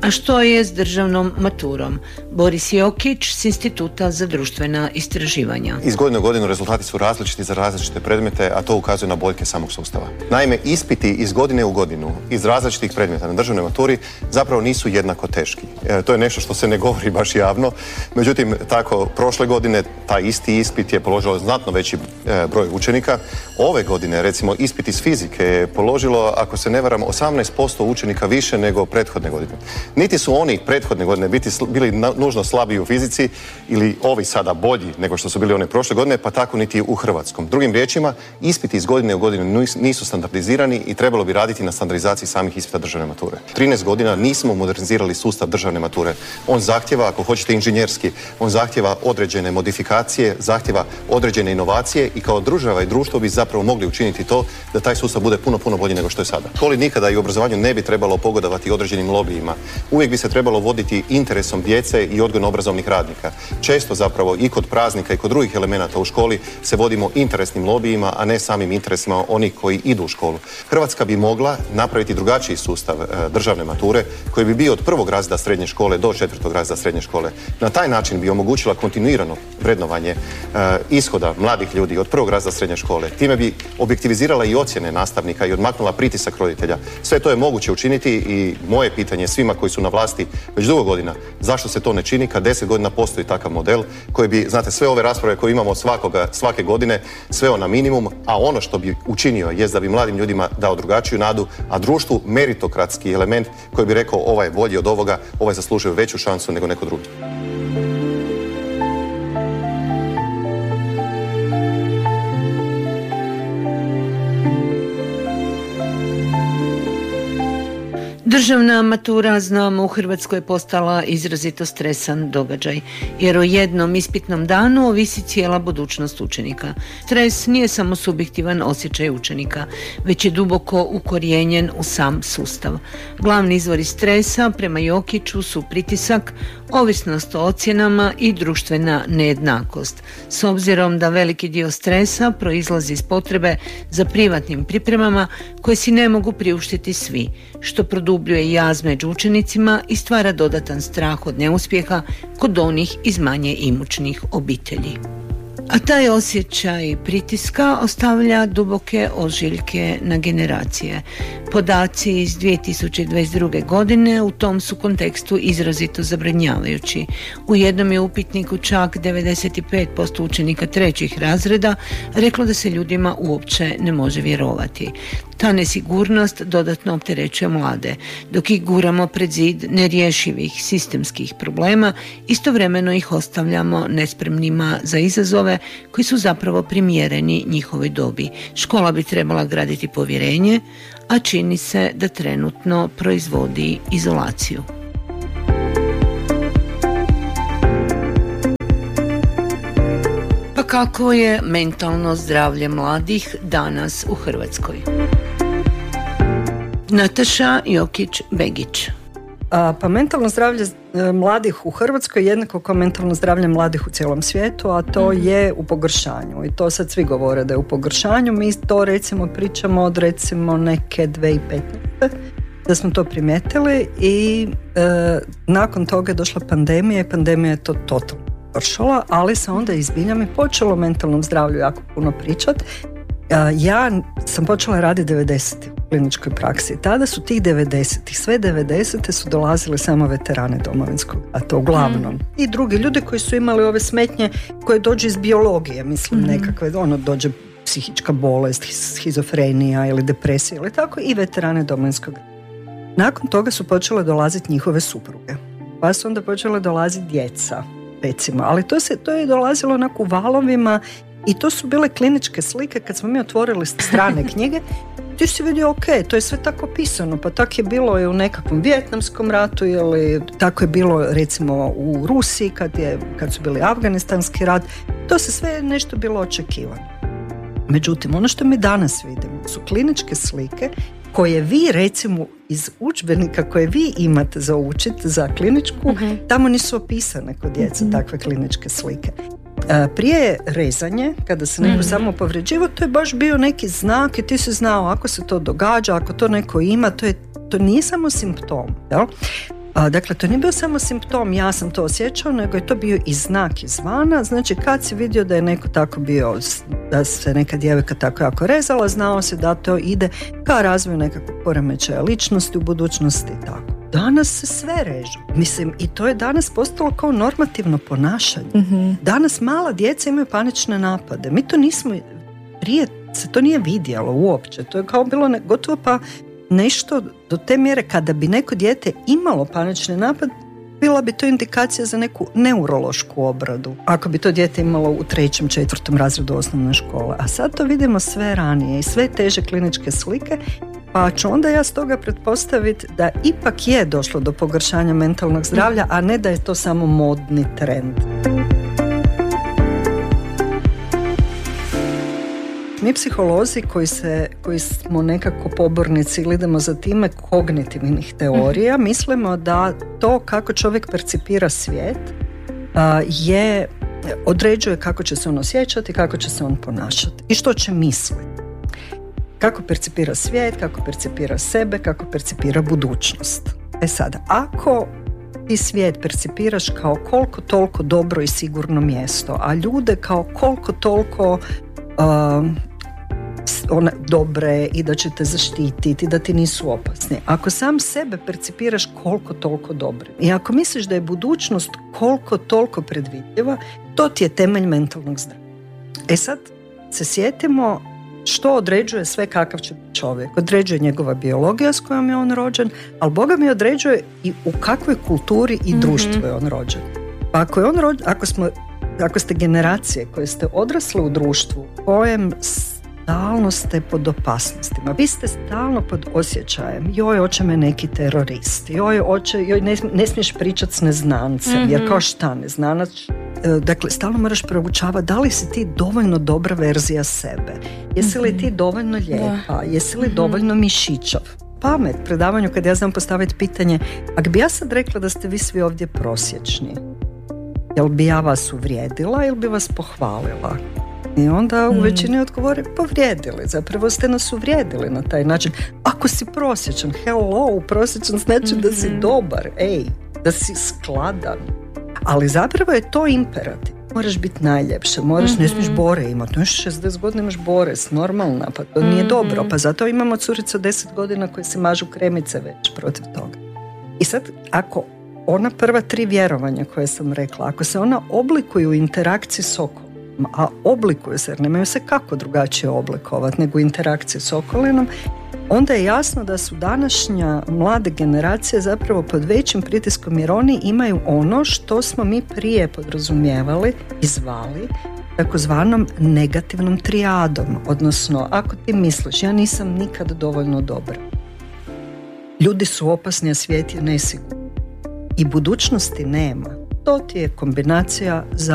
A što je s državnom maturom? Boris Jokić s Instituta za društvena istraživanja. Iz godine u godinu rezultati su različiti za različite predmete, a to ukazuje na boljke samog sustava. Naime, ispiti iz godine u godinu, iz različitih predmeta na državnoj maturi zapravo nisu jednako teški. To je nešto što se ne govori baš javno. Međutim, tako prošle godine taj isti ispit je položilo znatno veći broj učenika. Ove godine, recimo, ispit iz fizike je položilo, ako se ne varam, 18% učenika više nego prethodne godine. Niti su oni prethodne godine bili nužno slabiji u fizici ili ovi sada bolji nego što su bili one prošle godine, pa tako niti u hrvatskom. Drugim riječima, ispiti iz godine u godinu nisu standardizirani i trebalo bi raditi na standardizaciji samih ispita državne mature. 13 godina nismo modernizirali sustav državne mature. On zahtjeva, ako hoćete inženjerski, on zahtjeva određene modifikacije, zahtjeva određene inovacije i kao država i društvo bi zapravo mogli učiniti to da taj sustav bude puno bolji nego što je sada. Školi nikada i u obrazovanju ne bi trebalo pogodovati određenim lobijima. Uvijek bi se trebalo voditi interesom djece i odgojno-obrazovnih radnika. Često zapravo i kod praznika i kod drugih elemenata u školi se vodimo interesnim lobijima, a ne samim interesima onih koji idu u školu. Hrvatska bi mogla napraviti drugačiji sustav državne mature koji bi bio od 1. razreda srednje škole do 4. razreda srednje škole. Na taj način bi omogućila kontinuirano vrednovanje ishoda mladih ljudi od 1. razreda srednje škole. Time bi objektivizirala i ocjene nastavnika i odmaknula pritisak roditelja. Sve to je moguće učiniti i moje pitanje svima koji su na vlasti već dugo godina, zašto se to ne čini kad 10 godina postoji takav model koji bi, znate, sve ove rasprave koje imamo svake godine sveo na minimum, a ono što bi učinio jest da bi mladim ljudima dao drugačiju nadu, a društvu meritokratski element koji bi rekao ovaj je bolji od ovoga, ovaj zaslužuje veću šansu nego neko drugi. Državna matura, znamo, u Hrvatskoj je postala izrazito stresan događaj, jer o jednom ispitnom danu ovisi cijela budućnost učenika. Stres nije samo subjektivan osjećaj učenika, već je duboko ukorijenjen u sam sustav. Glavni izvori stresa, prema Jokiću, su pritisak, ovisnost o ocjenama i društvena nejednakost. S obzirom da veliki dio stresa proizlazi iz potrebe za privatnim pripremama koje si ne mogu priuštiti svi, što produbljuje jaz među učenicima i stvara dodatan strah od neuspjeha kod onih iz manje imućnih obitelji. A taj osjećaj pritiska ostavlja duboke ožiljke na generacije. Podaci iz 2022. godine u tom su kontekstu izrazito zabrinjavajući. U jednom je upitniku čak 95% učenika 3. razreda reklo da se ljudima uopće ne može vjerovati. Ta nesigurnost dodatno opterećuje mlade, dok ih guramo pred zid nerješivih sistemskih problema, istovremeno ih ostavljamo nespremnima za izazove koji su zapravo primjereni njihovoj dobi. Škola bi trebala graditi povjerenje, a čini se da trenutno proizvodi izolaciju. Pa kako je mentalno zdravlje mladih danas u Hrvatskoj? Nataša Jokić-Begić. Pa mentalno zdravlje mladih u Hrvatskoj je jednako kao mentalno zdravlje mladih u cijelom svijetu, a to je u pogoršanju. I to sad svi govore da je u pogoršanju. Mi to recimo pričamo od recimo neke 2015. da smo to primijetili i nakon toga je došla pandemija i pandemija je to totalno pogoršala, ali se onda izbiljam i počelo o mentalnom zdravlju jako puno pričati. Ja sam počela raditi 90. u kliničkoj praksi. Tada su tih 90-ih, sve 90. su dolazile samo veterane Domovinskog, a to uglavnom. I drugi ljudi koji su imali ove smetnje koje dođu iz biologije, mislim nekakve, dođe psihička bolest, schizofrenija ili depresija ili tako, i veterane Domovinskog. Nakon toga su počele dolaziti njihove supruge. Pa su onda počele dolaziti djeca, recimo. Ali to je dolazilo onako u valovima. I to su bile kliničke slike kad smo mi otvorili strane knjige. Ti si vidio, ok, to je sve tako pisano, pa tako je bilo i u nekakvom Vijetnamskom ratu ili tako je bilo recimo u Rusiji kad su bili Afganistanski rat. To se sve nešto bilo očekivano. Međutim, ono što mi danas vidimo su kliničke slike koje vi recimo iz udžbenika koje vi imate za učiti za kliničku, tamo nisu opisane kod djece takve kliničke slike. Prije rezanje, kada se neko samo povređivo, to je baš bio neki znak i ti si znao ako se to događa, ako to neko ima, to nije samo simptom. Jel? Dakle, to nije bio samo simptom, ja sam to osjećao, nego je to bio i znak izvana. Znači, kad si vidio da je neko tako bio, da se neka djevojka tako jako rezala, znao se da to ide ka razvoju nekakvog poremećaja ličnosti u budućnosti i tako. Danas se sve režu. Mislim, i to je danas postalo kao normativno ponašanje. Danas mala djeca imaju panične napade. Mi to nismo, prije se to nije vidjelo uopće. To je kao bilo gotovo pa nešto do te mjere kada bi neko dijete imalo panični napad, bila bi to indikacija za neku neurološku obradu. Ako bi to dijete imalo u 3., 4. razredu osnovne škole. A sad to vidimo sve ranije i sve teže kliničke slike, pa ću onda ja stoga pretpostaviti da ipak je došlo do pogoršanja mentalnog zdravlja, a ne da je to samo modni trend. Mi psiholozi koji smo nekako pobornici ili idemo za time kognitivnih teorija, mislimo da to kako čovjek percipira svijet određuje kako će se on osjećati, kako će se on ponašati i što će misliti. Kako percipira svijet, kako percipira sebe, kako percipira budućnost. Sada, ako ti svijet percipiraš kao koliko toliko dobro i sigurno mjesto, a ljude kao koliko toliko dobre i da će te zaštititi, da ti nisu opasni. Ako sam sebe percipiraš koliko toliko dobro i ako misliš da je budućnost koliko toliko predvidljiva, to ti je temelj mentalnog zdravlja. Sad se sjetimo što određuje sve kakav će biti čovjek. Određuje njegova biologija s kojom je on rođen, ali Boga mi određuje i u kakvoj kulturi i društvu je on rođen. Pa ako ste generacije koje ste odrasle u društvu kojem stalno ste pod opasnostima, vi ste stalno pod osjećajem, joj, hoće me neki terorist, joj ne smiješ pričati s neznancem, jer kao šta neznanac, dakle, stalno moraš proučavati da li si ti dovoljno dobra verzija sebe, jesi li ti dovoljno lijepa, jesi li dovoljno mišićav. Pamet, predavanju kad ja znam postaviti pitanje, ako bi ja sad rekla da ste vi svi ovdje prosječni, jel bi ja vas uvrijedila ili bi vas pohvalila? I onda u većini odgovore povrijedili, zapravo ste nas uvrijedili na taj način. Ako si prosječan, hello, prosječan znači da si dobar, da si skladan. Ali zapravo je to imperativ. Moraš biti najljepša, ne smiješ bore imati, no 60 godina imaš bores, normalna, pa to nije dobro, pa zato imamo curicu 10 godina koje se mažu kremice već protiv toga. I sad, ako ona prva 3 vjerovanja koje sam rekla, ako se ona oblikuju u interakciji s okolom, a oblikuju se, jer nemaju se kako drugačije oblikovati nego interakcije s okolinom, onda je jasno da su današnja mlade generacije zapravo pod većim pritiskom, jer oni imaju ono što smo mi prije podrazumijevali i zvali takozvanom negativnom trijadom. Odnosno, ako ti misliš, ja nisam nikad dovoljno dobra, ljudi su opasni, a svijet je nesiguran i budućnosti nema, to ti je kombinacija za